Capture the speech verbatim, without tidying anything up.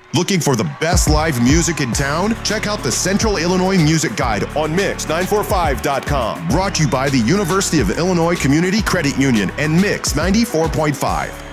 Looking for the best live music in town? Check out the Central Illinois Music Guide on mix nine four five dot com. Brought to you by the University of Illinois Community Credit Union and Mix ninety-four point five.